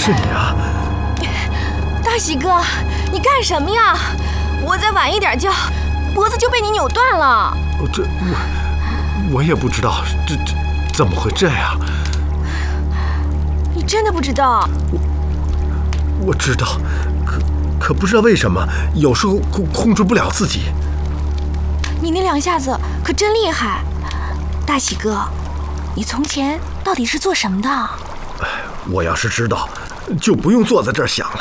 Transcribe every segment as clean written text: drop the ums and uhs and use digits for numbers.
是你啊！ 大喜哥，你干什么呀？我再晚一点叫，脖子就被你扭断了。 我也不知道，这怎么会这样？ 你真的不知道？ 我知道，可不知道为什么，有时候控制不了自己。 你那2下子可真厉害，大喜哥，你从前到底是做什么的？ 我要是知道，就不用坐在这儿想了。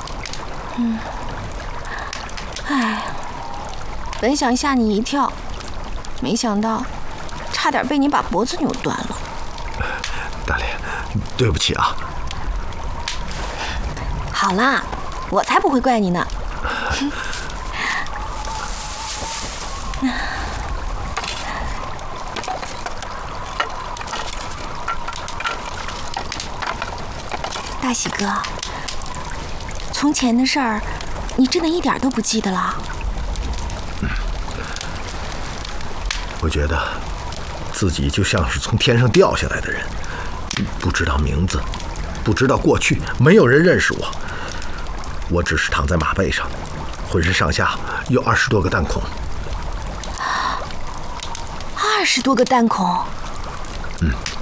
本想吓你一跳，没想到差点被你把脖子扭断了。 大莲，对不起啊。 好啦，我才不会怪你呢。大喜哥，从前的事儿，你真的一点都不记得了？ 我觉得自己就像是从天上掉下来的人，不知道名字，不知道过去，没有人认识我。我只是躺在马背上，浑身上下有20多个弹孔。 20多个弹孔？